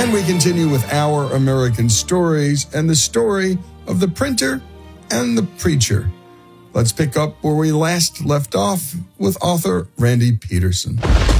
And we continue with Our American Stories and the story of the printer and the preacher. Let's pick up where we last left off with author Randy Peterson.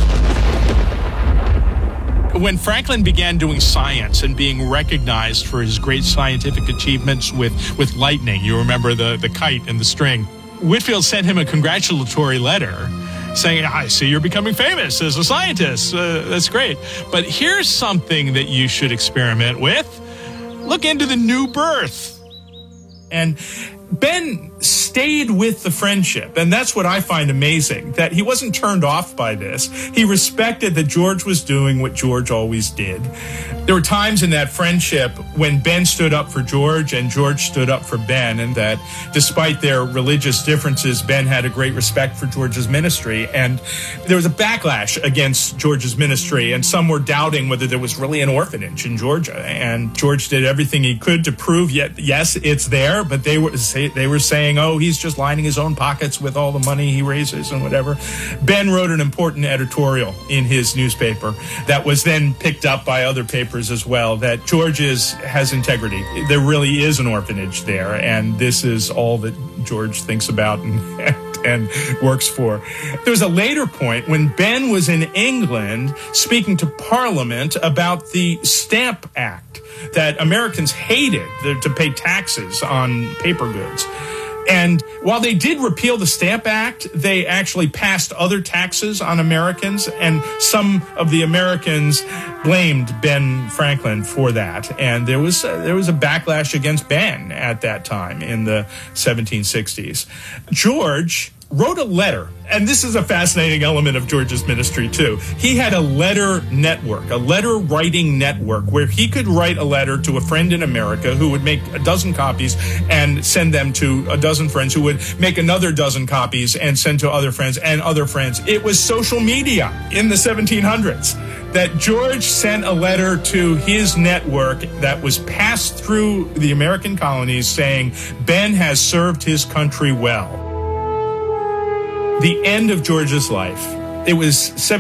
When Franklin began doing science and being recognized for his great scientific achievements with lightning, you remember the kite and the string, Whitefield sent him a congratulatory letter saying, I see you're becoming famous as a scientist. That's great. But here's something that you should experiment with. Look into the new birth. And Ben stayed with the friendship, and that's what I find amazing, that he wasn't turned off by this. He respected that George was doing what George always did. There were times in that friendship when Ben stood up for George and George stood up for Ben, and that despite their religious differences, Ben had a great respect for George's ministry, and there was a backlash against George's ministry, and some were doubting whether there was really an orphanage in Georgia, and George did everything he could to prove, yes, it's there, but they were saying, oh, he's just lining his own pockets with all the money he raises and whatever. Ben wrote an important editorial in his newspaper that was then picked up by other papers as well, that George has integrity. There really is an orphanage there, and this is all that George thinks about and works for. There was a later point when Ben was in England speaking to Parliament about the Stamp Act, that Americans hated to pay taxes on paper goods. And while they did repeal the Stamp Act, they actually passed other taxes on Americans, and some of the Americans blamed Ben Franklin for that. And there was a backlash against Ben at that time in the 1760s. George wrote a letter, and this is a fascinating element of George's ministry too. He had a letter network, a letter writing network, where he could write a letter to a friend in America who would make a dozen copies and send them to a dozen friends who would make another dozen copies and send to other friends and other friends. It was social media in the 1700s that George sent a letter to his network that was passed through the American colonies saying, Ben has served his country well. The end of George's life. It was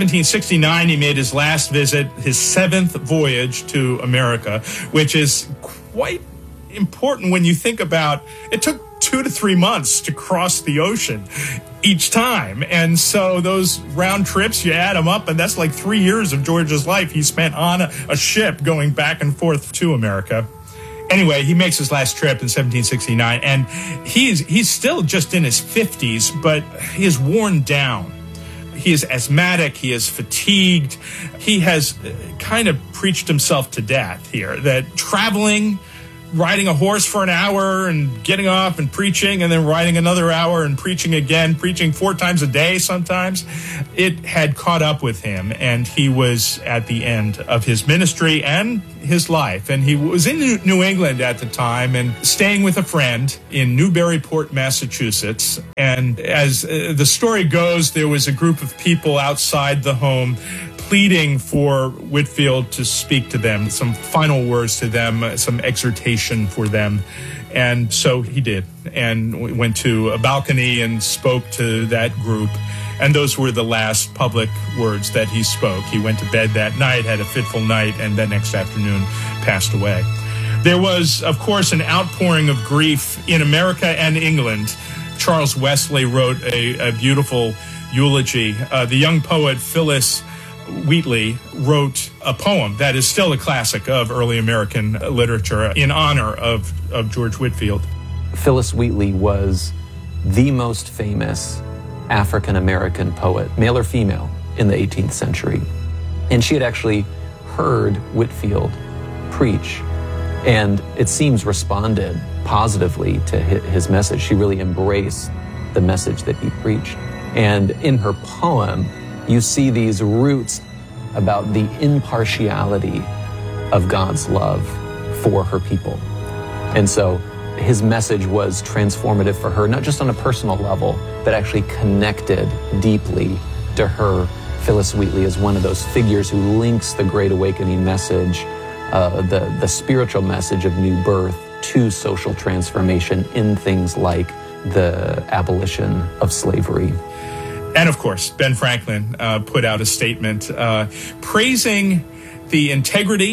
1769 he made his last visit, his seventh voyage to America, which is quite important when you think about it took 2 to 3 months to cross the ocean each time. And so those round trips, you add them up, and that's like 3 years of George's life he spent on a ship going back and forth to America. Anyway, he makes his last trip in 1769, and he's still just in his 50s, but he is worn down. He is asthmatic. He is fatigued. He has kind of preached himself to death here, that traveling, riding a horse for an hour and getting off and preaching, and then riding another hour and preaching again, preaching 4 times a day sometimes, it had caught up with him, and he was at the end of his ministry and his life. And he was in New England at the time and staying with a friend in Newburyport, Massachusetts. And as the story goes, there was a group of people outside the home pleading for Whitefield to speak to them, some final words to them, some exhortation for them. And so he did, and went to a balcony and spoke to that group. And those were the last public words that he spoke. He went to bed that night, had a fitful night, and the next afternoon passed away. There was, of course, an outpouring of grief in America and England. Charles Wesley wrote a beautiful eulogy. The young poet Phillis Wheatley wrote a poem that is still a classic of early American literature in honor of George Whitefield. Phillis Wheatley was the most famous African-American poet, male or female, in the 18th century. And she had actually heard Whitefield preach, and it seems responded positively to his message. She really embraced the message that he preached. And in her poem, you see these roots about the impartiality of God's love for her people. And so his message was transformative for her, not just on a personal level, but actually connected deeply to her. Phillis Wheatley is one of those figures who links the Great Awakening message, the spiritual message of new birth, to social transformation in things like the abolition of slavery. And of course, Ben Franklin put out a statement praising the integrity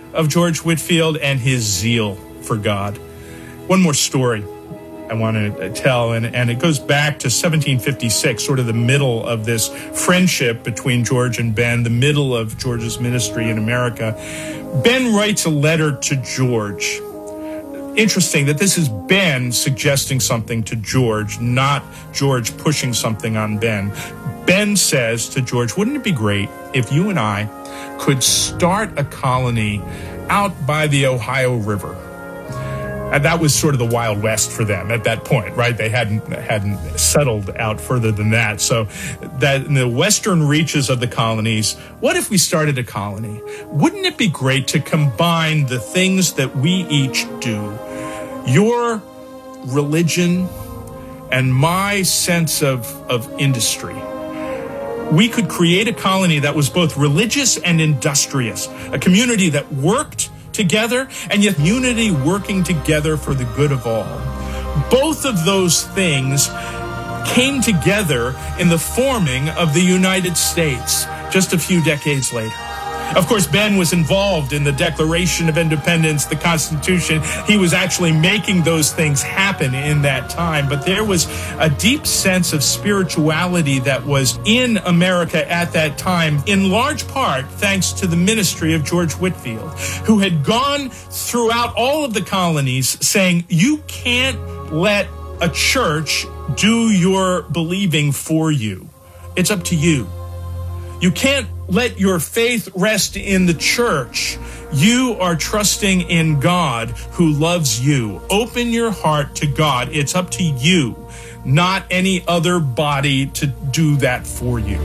of George Whitefield and his zeal for God. One more story I want to tell, and it goes back to 1756, sort of the middle of this friendship between George and Ben, the middle of George's ministry in America. Ben writes a letter to George. Interesting that this is Ben suggesting something to George, not George pushing something on Ben. Ben says to George, wouldn't it be great if you and I could start a colony out by the Ohio River? And that was sort of the Wild West for them at that point, right? They hadn't settled out further than that. So that in the western reaches of the colonies, what if we started a colony? Wouldn't it be great to combine the things that we each do, your religion and my sense of industry? We could create a colony that was both religious and industrious, a community that worked together, and yet unity working together for the good of all. Both of those things came together in the forming of the United States just a few decades later. Of course, Ben was involved in the Declaration of Independence, the Constitution. He was actually making those things happen in that time. But there was a deep sense of spirituality that was in America at that time, in large part thanks to the ministry of George Whitefield, who had gone throughout all of the colonies saying, you can't let a church do your believing for you. It's up to you. You can't let your faith rest in the church. You are trusting in God who loves you. Open your heart to God. It's up to you, not any other body to do that for you.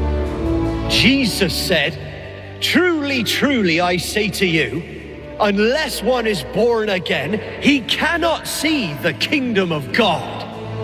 Jesus said, truly, truly, I say to you, unless one is born again, he cannot see the kingdom of God.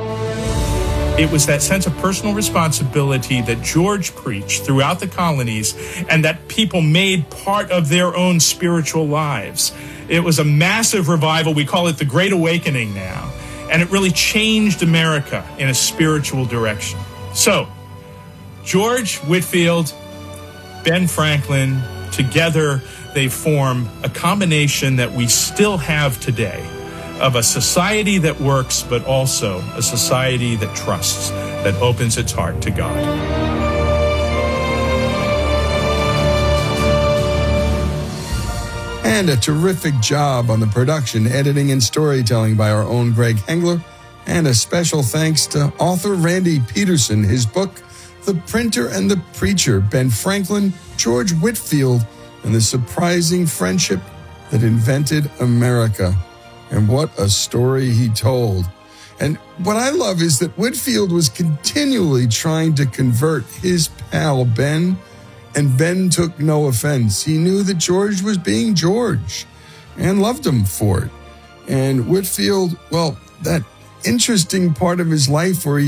It was that sense of personal responsibility that George preached throughout the colonies and that people made part of their own spiritual lives. It was a massive revival. We call it the Great Awakening now. And it really changed America in a spiritual direction. So, George Whitefield, Ben Franklin, together they form a combination that we still have today, of a society that works, but also a society that trusts, that opens its heart to God. And a terrific job on the production, editing, and storytelling by our own Greg Hengler. And a special thanks to author Randy Peterson, his book, The Printer and the Preacher, Ben Franklin, George Whitefield, and the surprising friendship that invented America. And what a story he told. And what I love is that Whitefield was continually trying to convert his pal Ben, and Ben took no offense. He knew that George was being George and loved him for it. And Whitefield, well, that interesting part of his life where he